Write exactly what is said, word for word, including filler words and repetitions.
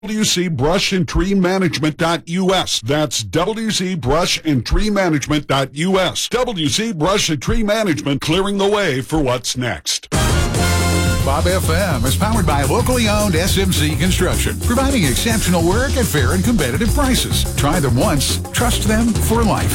W C Brush and Tree Management dot U S. That's W C Brush and Tree Management dot U S. W C Brush and Tree Management, clearing the way for what's next. Bob F M is powered by locally owned S M C Construction, providing exceptional work at fair and competitive prices. Try them once, trust them for life.